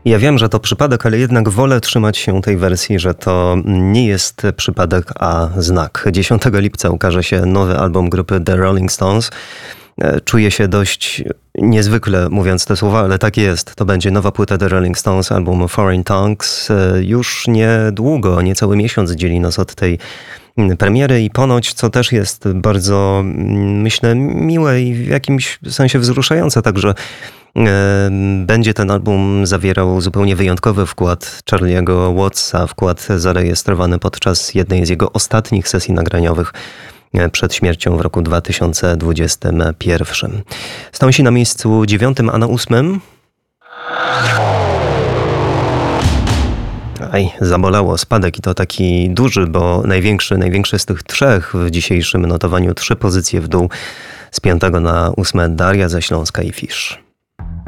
Ja wiem, że to przypadek, ale jednak wolę trzymać się tej wersji, że to nie jest przypadek, a znak. 10 lipca ukaże się nowy album grupy The Rolling Stones. Czuję się dość niezwykle mówiąc te słowa, ale tak jest. To będzie nowa płyta The Rolling Stones, album Foreign Tongues. Już niedługo, niecały miesiąc dzieli nas od tej premiery i ponoć, co też jest bardzo, myślę, miłe i w jakimś sensie wzruszające także, będzie ten album zawierał zupełnie wyjątkowy wkład Charlie'ego Wattsa, wkład zarejestrowany podczas jednej z jego ostatnich sesji nagraniowych przed śmiercią w roku 2021. Stonesi na miejscu 9, a na 8? Zabolało. Spadek i to taki duży, bo największy z tych trzech w dzisiejszym notowaniu. 3 pozycje w dół. Z 5 na 8 Daria ze Śląska i Fish.